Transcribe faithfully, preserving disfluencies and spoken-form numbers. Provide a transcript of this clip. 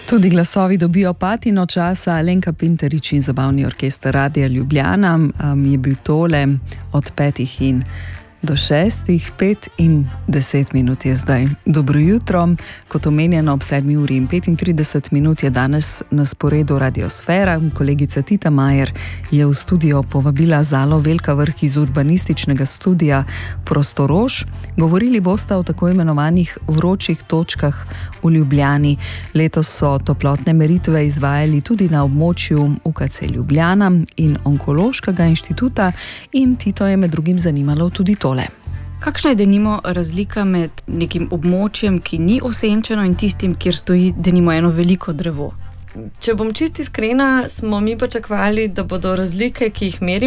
Tudi glasovi dobijo patino časa. Alenka Pinterič in Zabavni orkester Radia Ljubljana um, je bil tole od petih in do šestih, pet in deset minut je zdaj. Dobro jutro, kot omenjeno ob sedmi uri in petintrideset minut je danes na sporedu Radiosfera. Kolegica Tita Majer je v studio povabila Zalo Velka Vrh iz urbanističnega studija Prostorož. Govorili boste o tako imenovanih vročih točkah v Ljubljani. Letos so toplotne meritve izvajali tudi na območju U K C Ljubljana in Onkološkega inštituta in Tito je med drugim zanimalo tudi to. Kakšna je denimo razlika med nekim območjem, ki ni osenčeno, in tistim, kjer stoji denimo eno veliko drevo? Če bom čisto iskrena, smo mi pričakovali, da bodo razlike, ki jih merimo,